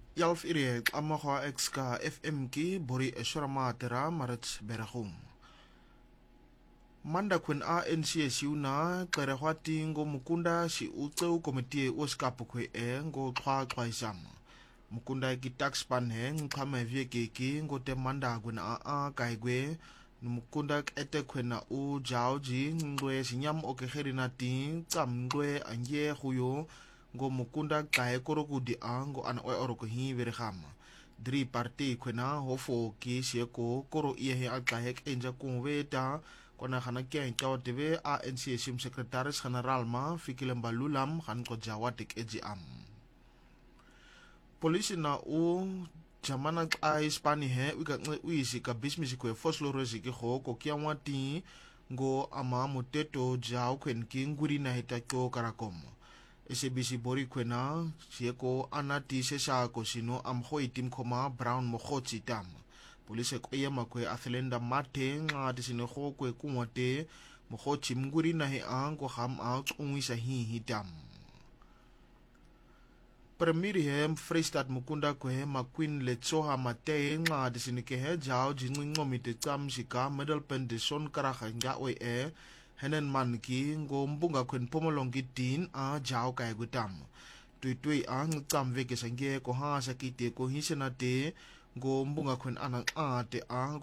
Yalf iri amahwa exka FM ki bori eshorama tera marat berahum. Manda kwen NCSU na klerehwati ngo mukunda si utseu komitie uskapu kwe ngo twa isam. Mukunda ki taxpan ngkame vie keki ngo te manda kwen kaigwe mukunda ete kwena u jauji ngwe sinyam okeheri nati tsam ngwe anje huyo ngo mukunda kae korokudi ngo ana oroko hi verhama. Dri parti kwena hofo ki sieko koro ihe alkahek enja kunweta kona khana kya taw tebe NCSM Secretaris General ma fikilem balulam khan ko jawatik eji am. Polisi na u jamana Spani wika uisi ka bismisi kwe foslorosi ki ko kiamwati ngo ama muteto jaw kwen ki nguri na hitako karakom. SBC bori kwena sieko anati sesa ko sino amho itim koma Brown mokhotsi tam. Polisi ko yema kwe athlenda mate nga disine kho kwe kumwate mokhotsi mnguri na he ango ham out unwisa hitam. Premiri hem Freestad mukunda kwe makwin letsoha mate nga disine ke jaw jingo mite tsam sika medal pendison karakanga we henen man ki ngo mbunga kwen pomolongi tin jaw kay gutam. Tui ang tsam veke sange ko ha sakite ko hisenate ngo mbunga kwen anang te